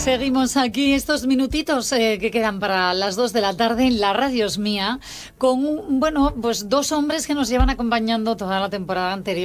Seguimos aquí estos minutitos que quedan para las 2 de la tarde en La Radio Es Mía con, bueno, pues dos hombres que nos llevan acompañando toda la temporada anterior.